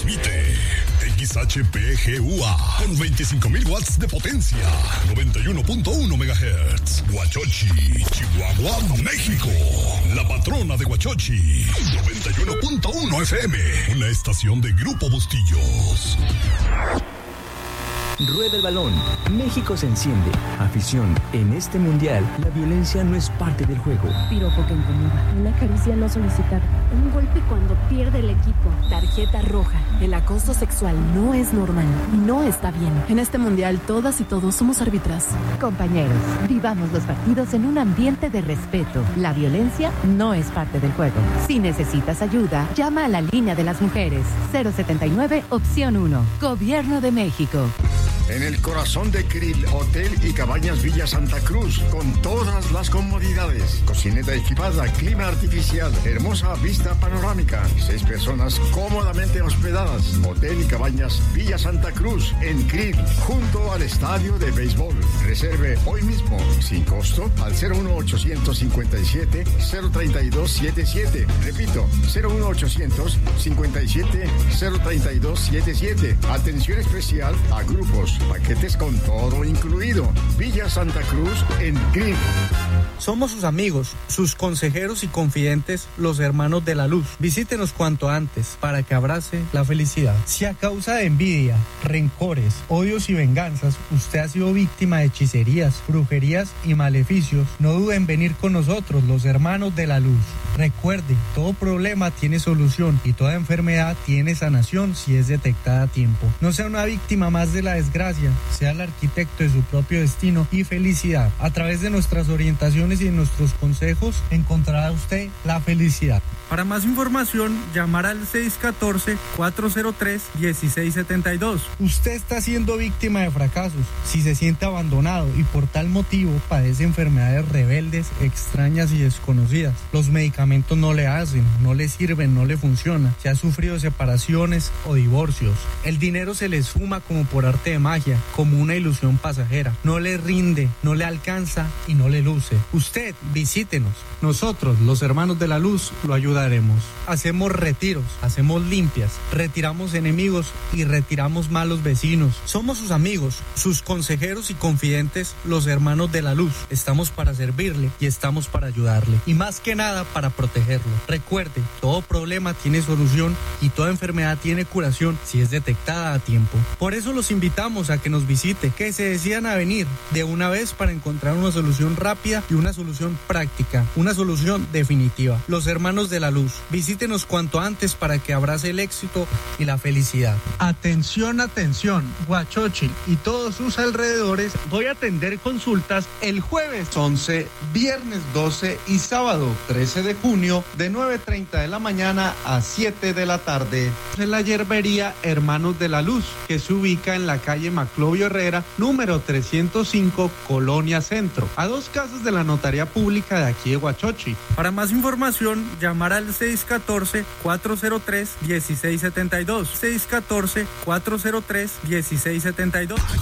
Transmite XHPGUA con 25,000 watts de potencia. 91.1 MHz. Huachochi, Chihuahua, México. La patrona de Huachochi. 91.1 FM. Una estación de Grupo Bustillos. Rueda el balón. México se enciende. Afición. En este mundial, la violencia no es parte del juego. Piropo que incomoda. Una caricia no solicitada. Un golpe cuando pierde el equipo. Tarjeta roja. El acoso sexual no es normal y no está bien. En este mundial, todas y todos somos árbitras. Compañeros, vivamos los partidos en un ambiente de respeto. La violencia no es parte del juego. Si necesitas ayuda, llama a la línea de las mujeres. 079, opción 1. Gobierno de México. En el corazón de Krill, Hotel y Cabañas Villa Santa Cruz, con todas las comodidades. Cocineta equipada, clima artificial, hermosa vista panorámica. 6 personas cómodamente hospedadas. Hotel y Cabañas Villa Santa Cruz, en Krill, junto al estadio de béisbol. Reserve hoy mismo, sin costo, al 01857-03277. Repito, 01857-03277. Atención especial a grupos. Paquetes con todo incluido. Villa Santa Cruz en Green. Somos sus amigos, sus consejeros y confidentes, los hermanos de la luz. Visítenos cuanto antes para que abrace la felicidad. Si a causa de envidia, rencores, odios y venganzas usted ha sido víctima de hechicerías, brujerías y maleficios, no dude en venir con nosotros, los hermanos de la luz. Recuerde, todo problema tiene solución y toda enfermedad tiene sanación si es detectada a tiempo. No sea una víctima más de la desgracia, sea el arquitecto de su propio destino y felicidad. A través de nuestras orientaciones y de nuestros consejos encontrará usted la felicidad. Para más información, llamar al 614-403-1672. Usted está siendo víctima de fracasos. Si se siente abandonado y por tal motivo padece enfermedades rebeldes, extrañas y desconocidas, los medicamentos no le hacen, no le sirven, no le funcionan. Si ha sufrido separaciones o divorcios, el dinero se le esfuma como por arte de magia, como una ilusión pasajera. No le rinde, no le alcanza y no le luce. Usted visítenos. Nosotros, los hermanos de la luz, lo ayudaremos. Hacemos retiros, hacemos limpias, retiramos enemigos y retiramos malos vecinos. Somos sus amigos, sus consejeros y confidentes, los hermanos de la luz. Estamos para servirle y estamos para ayudarle. Y más que nada, para protegerlo. Recuerde, todo problema tiene solución y toda enfermedad tiene curación si es detectada a tiempo. Por eso los invitamos a que nos visite, que se decidan a venir de una vez para encontrar una solución rápida y una solución práctica, una solución definitiva. Los hermanos de la luz, visítenos cuanto antes para que abrace el éxito y la felicidad. Atención, atención, Huachochi y todos sus alrededores. Voy a atender consultas el jueves 11, viernes 12 y sábado 13 de junio de 9:30 de la mañana a 7 de la tarde. En la yerbería Hermanos de la Luz, que se ubica en la calle Maclovio Herrera, número 305, Colonia Centro, a 2 casas de la notaría pública de aquí de Huachochi. Para más información, llamar al 614-403-1672. 614-403-1672.